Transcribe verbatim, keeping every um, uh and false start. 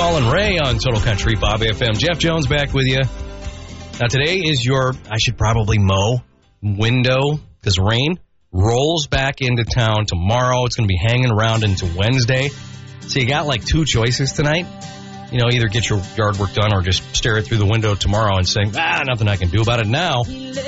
Paul and Ray on Total Country Bob F M. Jeff Jones back with you. Now today is your, I should probably mow window because rain rolls back into town tomorrow. It's going to be hanging around into Wednesday. So you got like two choices tonight. You know, either get your yard work done or just stare it through the window tomorrow and say, ah, nothing I can do about it now.